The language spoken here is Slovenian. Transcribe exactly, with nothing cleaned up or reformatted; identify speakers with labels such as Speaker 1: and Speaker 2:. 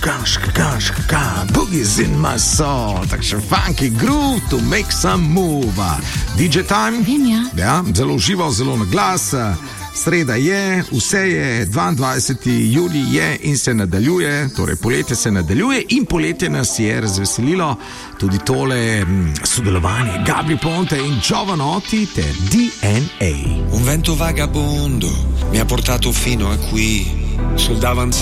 Speaker 1: škakan, škakan, škakan, boogies in my soul, takšen funky groove to make some move. D J Time?
Speaker 2: Vem, ja.
Speaker 1: Ja, zelo užival, zelo na glas. Sreda je, vse je, dvaindvajseti julij je in se nadaljuje, torej poletje se nadaljuje in poletje nas je razveselilo tudi tole m, sodelovanje Gabri Ponte in Giovanotti ter D N A.
Speaker 3: Un vento vagabondo mi ha portato fino a qui sul davanzale.